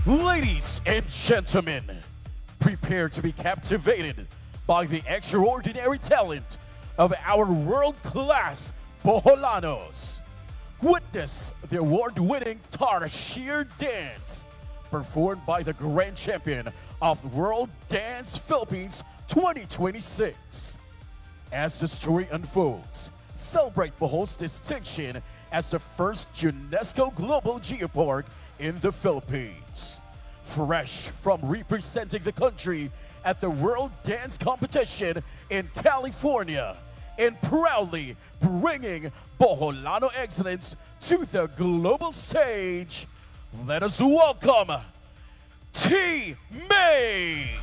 Ladies and gentlemen, prepare to be captivated by the extraordinary talent of our world-class Boholanos. Witness the award-winning Tarsier dance performed by the grand champion of World Dance Philippines 2026. As the story unfolds, celebrate Bohol's distinction as the first UNESCO Global Geopark in the Philippines. Fresh from representing the country at the World Dance Competition in California and proudly bringing Boholano excellence to the global stage, let us welcome T. May.